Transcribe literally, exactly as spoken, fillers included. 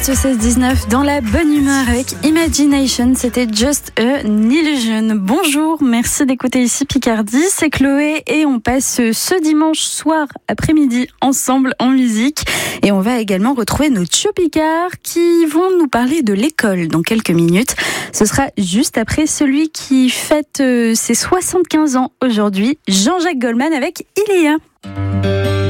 minutes, seize dix-neuf, dans la bonne humeur avec Imagination, c'était Just an Illusion. Bonjour, merci d'écouter ici Picardie, c'est Chloé et on passe ce dimanche soir après-midi ensemble en musique. Et on va également retrouver nos Tchopicards qui vont nous parler de l'école dans quelques minutes. Ce sera juste après celui qui fête ses soixante-quinze ans aujourd'hui, Jean-Jacques Goldman avec Ilia.